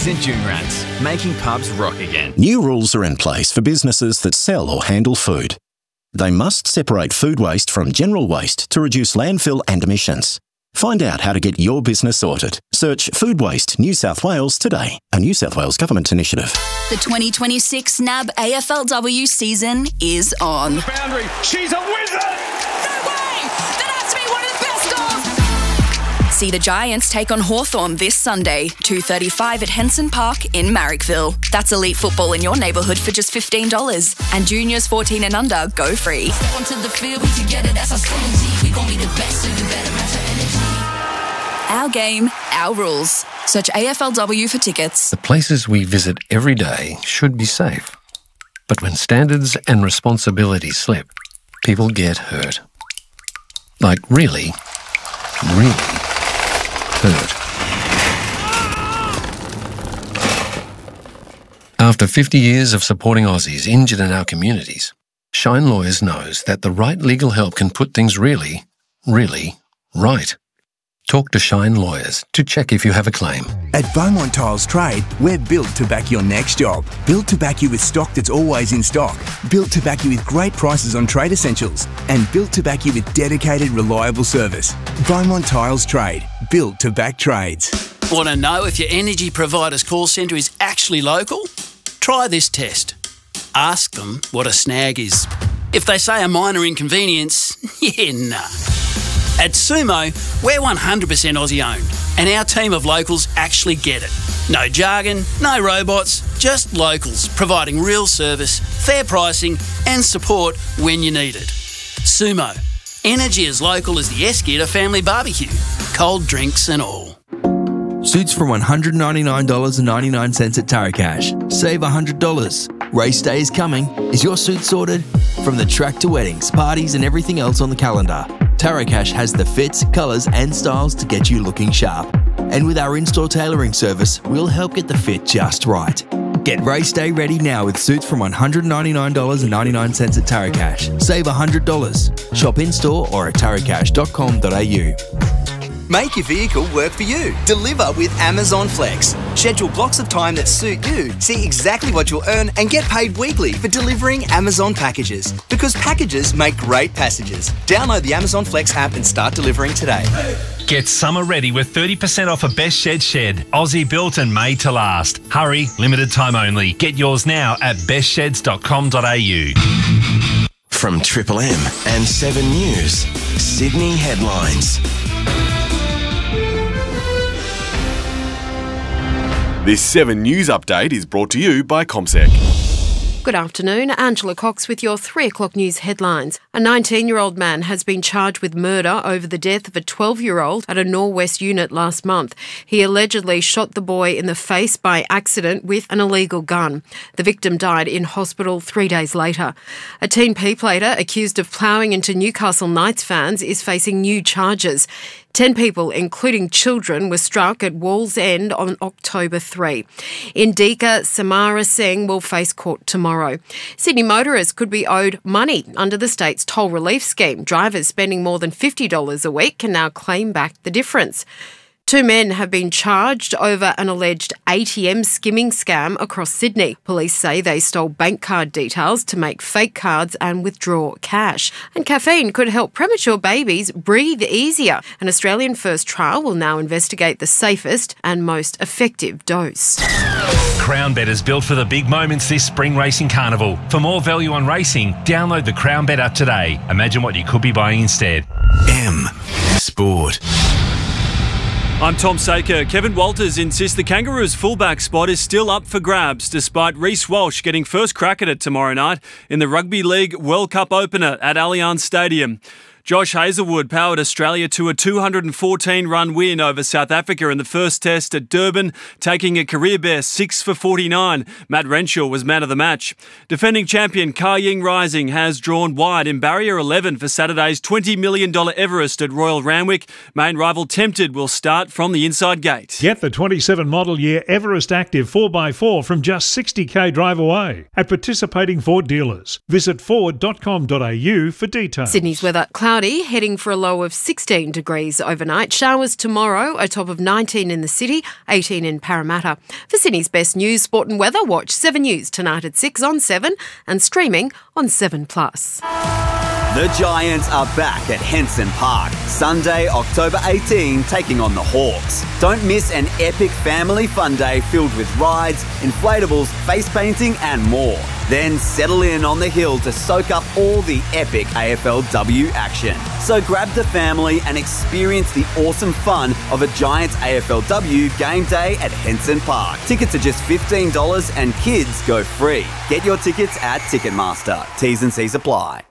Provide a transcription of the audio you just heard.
St Junrats, making pubs rock again. New rules are in place for businesses that sell or handle food. They must separate food waste from general waste to reduce landfill and emissions. Find out how to get your business sorted. Search Food Waste New South Wales today, a New South Wales government initiative. The 2026 NAB AFLW season is on. Boundary, she's a wizard! No way! That has to be one of the best goals! See the Giants take on Hawthorn this Sunday, 2:35 at Henson Park in Marrickville. That's elite football in your neighbourhood for just $15. And juniors 14 and under go free. Step onto the field, we together, that's our synergy. We gon' be the best, so you better match our energy. Our game, our rules. Search AFLW for tickets. The places we visit every day should be safe. But when standards and responsibilities slip, people get hurt. Like really, really hurt. After 50 years of supporting Aussies injured in our communities, Shine Lawyers knows that the right legal help can put things really, really right. Talk to Shine Lawyers to check if you have a claim. At Beaumont Tiles Trade, we're built to back your next job. Built to back you with stock that's always in stock. Built to back you with great prices on trade essentials. And built to back you with dedicated, reliable service. Beaumont Tiles Trade, built to back trades. Want to know if your energy provider's call centre is actually local? Try this test. Ask them what a snag is. If they say a minor inconvenience, yeah, nah. At Sumo, we're 100% Aussie owned, and our team of locals actually get it. No jargon, no robots, just locals providing real service, fair pricing and support when you need it. Sumo, energy as local as the Esketer family barbecue, cold drinks and all. Suits from $199.99 at Taracash. Save $100. Race day is coming. Is your suit sorted? From the track to weddings, parties and everything else on the calendar, Taracash has the fits, colours and styles to get you looking sharp. And with our in-store tailoring service, we'll help get the fit just right. Get race day ready now with suits from $199.99 at Taracash. Save $100. Shop in-store or at taracash.com.au. Make your vehicle work for you. Deliver with Amazon Flex. Schedule blocks of time that suit you. See exactly what you'll earn and get paid weekly for delivering Amazon packages. Because packages make great passages. Download the Amazon Flex app and start delivering today. Get summer ready with 30% off a Best Shed shed. Aussie built and made to last. Hurry, limited time only. Get yours now at bestsheds.com.au. From Triple M and 7 News, Sydney headlines. This 7 News update is brought to you by ComSec. Good afternoon, Angela Cox with your 3 o'clock news headlines. A 19-year-old man has been charged with murder over the death of a 12-year-old at a Norwest unit last month. He allegedly shot the boy in the face by accident with an illegal gun. The victim died in hospital 3 days later. A teen P-plater accused of ploughing into Newcastle Knights fans is facing new charges. 10 people, including children, were struck at Wallsend on October 3. Indika Samara Singh will face court tomorrow. Sydney motorists could be owed money under the state's toll relief scheme. Drivers spending more than $50 a week can now claim back the difference. 2 men have been charged over an alleged ATM skimming scam across Sydney. Police say they stole bank card details to make fake cards and withdraw cash. And caffeine could help premature babies breathe easier. An Australian first trial will now investigate the safest and most effective dose. Crown Bet is built for the big moments this spring racing carnival. For more value on racing, download the Crown Bet app today. Imagine what you could be buying instead. M Sport. I'm Tom Saker. Kevin Walters insists the Kangaroos fullback spot is still up for grabs despite Reece Walsh getting first crack at it tomorrow night in the Rugby League World Cup opener at Allianz Stadium. Josh Hazlewood powered Australia to a 214-run win over South Africa in the first test at Durban, taking a career best 6 for 49. Matt Renshaw was man of the match. Defending champion Kai Ying Rising has drawn wide in barrier 11 for Saturday's $20 million Everest at Royal Randwick. Main rival Tempted will start from the inside gate. Get the 27 model year Everest Active 4x4 from just 60k drive away at participating Ford dealers. Visit Ford.com.au for details. Sydney's weather. Cloudy cloudy, heading for a low of 16 degrees overnight. Showers tomorrow, a top of 19 in the city, 18 in Parramatta. For Sydney's best news, sport and weather, watch 7 News tonight at 6 on 7 and streaming on 7+. The Giants are back at Henson Park, Sunday, October 18, taking on the Hawks. Don't miss an epic family fun day filled with rides, inflatables, face painting and more. Then settle in on the hill to soak up all the epic AFLW action. So grab the family and experience the awesome fun of a Giants AFLW game day at Henson Park. Tickets are just $15 and kids go free. Get your tickets at Ticketmaster. T's and C's apply.